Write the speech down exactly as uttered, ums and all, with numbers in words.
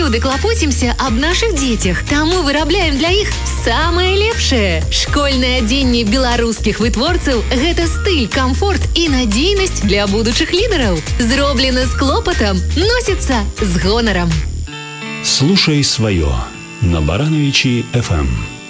заўсёды клапоцімся аб нашых дзецях, таму вырабляем для іх самае лепшае. Школьнае адзенне беларускіх вытворцаў – гэта стыль, камфорт і надзейнасць для будучых лідараў. Зроблена з клопатам, носіцца з гонарам. Слушай свое на Барановичи эф эм.